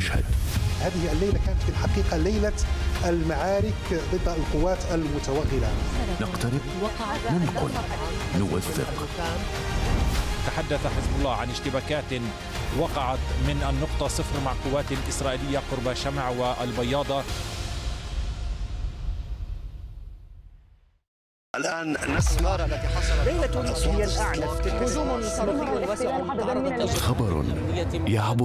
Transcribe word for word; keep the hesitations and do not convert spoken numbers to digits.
مشهد. هذه الليلة كانت في الحقيقة ليلة المعارك ضد القوات المتوغلة. نقترب، ننقل، نوثق. تحدث حزب الله عن اشتباكات وقعت من النقطة صفر مع قوات إسرائيلية قرب شمع والبياضة. الآن نسمع التي حصلت ليلة هي الأعنف هجوم صاروخي واسع خبر يعبر